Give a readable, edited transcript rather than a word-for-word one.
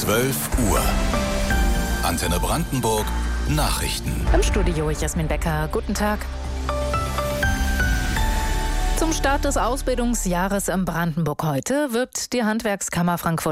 12 Uhr. Antenne Brandenburg Nachrichten. Im Studio Jasmin Becker. Guten Tag. Zum Start des Ausbildungsjahres in Brandenburg heute wirbt die Handwerkskammer Frankfurt